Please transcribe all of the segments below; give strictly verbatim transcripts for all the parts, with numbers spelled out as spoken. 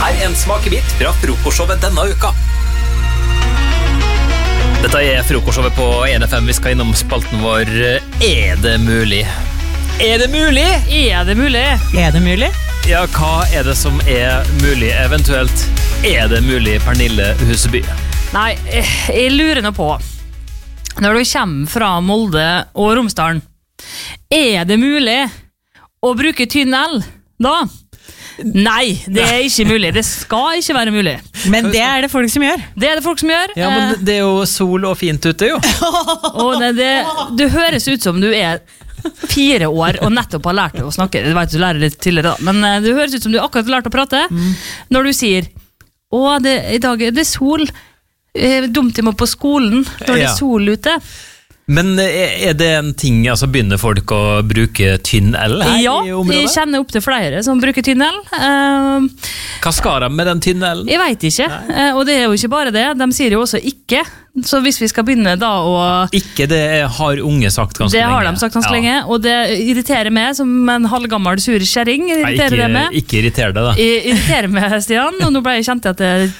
Her er en smakebit fra frokostshowet denne uka. Dette er frokostshowet på en F M. Vi skal innom spalten vår Er det mulig? Er det mulig? Er det mulig? Er det mulig? Ja, hva er det som er mulig? Eventuelt er det mulig, Pernille Huseby? Nei, jeg lurer nå på når du kommer fra Molde og Romsdalen, er det mulig å bruke tynn L da? Nei, det er ikke mulig. Det skal ikke være mulig. Men det er det folk som gjør. Det er det folk som gjør. Ja, men det er jo sol og fint ute, jo. Og det, det, du høres ut som du er fire år og nettopp har lært å snakke. Jeg vet du lærer litt tidligere da, men det høres ut som du akkurat har lært å prate. Mm. Når du sier, å, det, i dag er det sol. Eh, dumt jeg må på skolen når det er sol ute. Men er det en ting, altså begynner folk å bruke tynn L her ja, i området? Ja, jeg kjenner opp til flere som bruker tynn L. Uh, Hva skal de med den tynn L? Jeg vet ikke, uh, og det er jo ikke bare det. De sier jo også ikke. Så hvis vi skal begynne da å... Ikke, det har unge sagt ganske det lenge. Det har de sagt ganske ja. lenge, og det irriterer meg som en halvgammel sur kjæring. Nei, ikke, det med. ikke irriterer det da. Jeg irriterer meg, Stian, og nå ble jeg kjent at jeg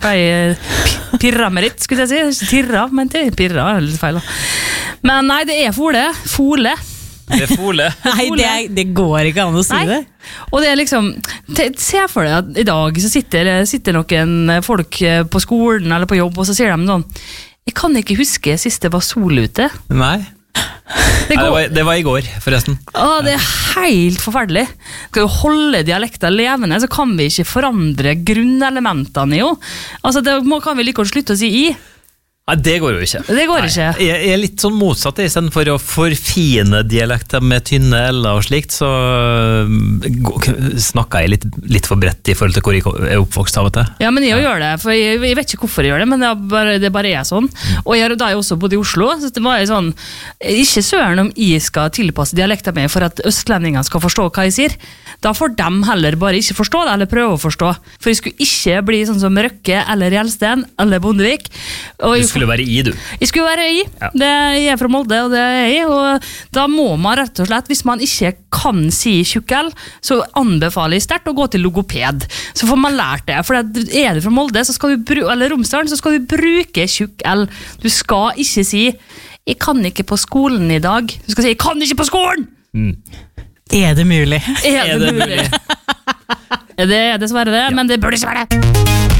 ble pirra med litt, skulle jeg si. Tirra, men det pirra er litt feil da. Men nei, det er fole. Fole. Det er fole. Nei, det, er, det går ikke an å si nei. Det. Og det er liksom, se for deg at i dag så sitter, sitter noen folk på skolen eller på jobb, og så sier de sånn, jeg kan ikke huske sist det var sol ute. Nei. Det, nei, det, var, det var i går, forresten. Å, det er helt forferdelig. Skal du holde dialekter levende, så kan vi ikke forandre grunnelementene jo. Altså, det må, kan vi like å slutte å si i. Nei, det går jo ikke. Det går Nei, ikke. Jeg, jeg er litt sånn motsatt, i stedet for å forfine dialekter med tynne L-er og slikt, så snakker jeg litt, litt for bredt i forhold til hvor jeg er oppvokst av og til. Ja, men jeg ja. gjør det, for jeg, jeg vet ikke hvorfor jeg gjør det, men det er bare, det bare er sånn. Mm. Og jeg, da jeg også bodde i Oslo, så det var jeg sånn, ikke søren om jeg skal tilpasse dialekter med for at østlendingene skal forstå hva jeg sier. Da får de heller bare ikke forstå det, eller prøve å forstå. For jeg skulle ikke bli sånn som Røkke, eller Gjelsten, eller Bondevik. Og jeg, du skulle være i, du. Jeg skulle være i. Ja. Det er jeg fra Molde, og det er jeg. Og da må man rett og slett, hvis man ikke kan si tjukk-L, så anbefaler jeg sterkt å gå til logoped. Så får man lært det. For er du fra Molde, så skal du bruke, eller Romsdalen, så skal du bruke tjukk-L. Du skal ikke si, jeg kan ikke på skolen i dag. Du skal si, jeg kan ikke på skolen! Mm. Er det mulig? Er det, er det mulig? mulig? Det er dessverre det, ja. Men det burde ikke være det.